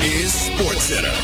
is SportsCenter.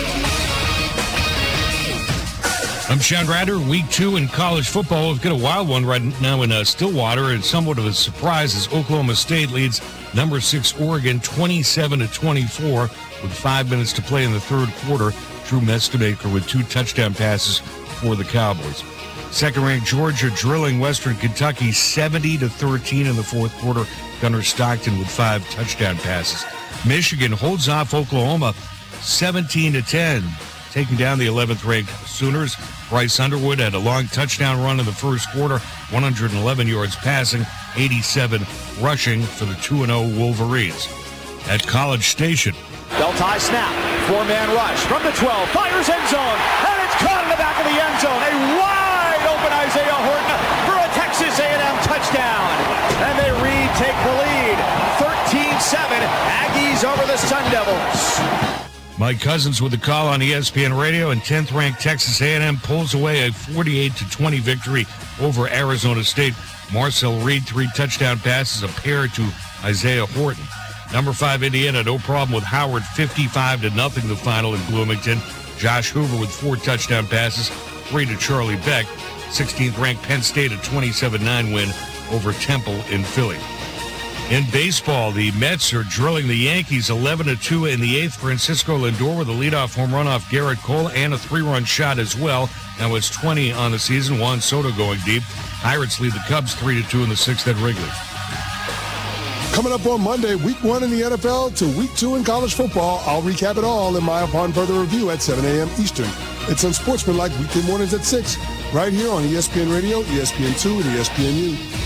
I'm Sean Ryder. Week 2 in college football. We've got a wild one right now in Stillwater, and somewhat of a surprise as Oklahoma State leads number 6 Oregon 27-24 with 5 minutes to play in the third quarter. Drew Mestemaker with 2 touchdown passes for the Cowboys. Second-ranked Georgia drilling Western Kentucky 70-13 in the fourth quarter. Gunnar Stockton with 5 touchdown passes. Michigan holds off Oklahoma 17-10, taking down the 11th-ranked Sooners. Bryce Underwood had a long touchdown run in the first quarter, 111 yards passing, 87 rushing for the 2-0 Wolverines. At College Station. Belt high snap, 4-man rush from the 12, fires end zone, and it's caught in the back of the end zone. A wide open Isaiah Horton for a Texas A&M touchdown. And they retake the lead, 13-7, Aggies over the Sun Devils. Mike Cousins with the call on ESPN Radio, and 10th-ranked Texas A&M pulls away a 48-20 victory over Arizona State. Marcel Reed, 3 touchdown passes, a pair to Isaiah Horton. Number 5, Indiana, no problem with Howard, 55-0 the final in Bloomington. Josh Hoover with 4 touchdown passes, 3 to Charlie Beck. 16th-ranked Penn State, a 27-9 win over Temple in Philly. In baseball, the Mets are drilling the Yankees 11-2 in the 8th. Francisco Lindor with a leadoff home run off Garrett Cole and a 3-run shot as well. Now it's 20 on the season. Juan Soto going deep. Pirates lead the Cubs 3-2 in the 6th at Wrigley. Coming up on Monday, week 1 in the NFL to week 2 in college football. I'll recap it all in my Upon Further Review at 7 a.m. Eastern. It's Unsportsmanlike weekday mornings at 6, right here on ESPN Radio, ESPN2, and ESPNU.